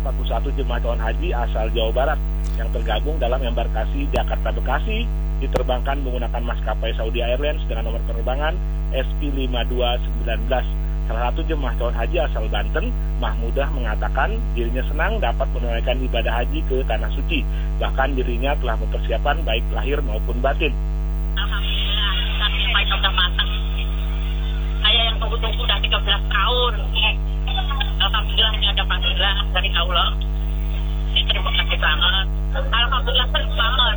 41 jemaah calon haji asal Jawa Barat yang tergabung dalam embarkasi Jakarta-Bekasi diterbangkan menggunakan maskapai Saudi Airlines dengan nomor penerbangan SP5219. Salah satu jemaah calon haji asal Banten, Mahmudah, mengatakan dirinya senang dapat menunaikan ibadah haji ke Tanah Suci. Bahkan dirinya telah mempersiapkan baik lahir maupun batin. Alhamdulillah, sampai sudah matang. Saya yang tunggu-tunggu sudah 13 tahun. Alhamdulillah ini ada panggilan dari Allah. Terima kasih banget. Alhamdulillah senang banget.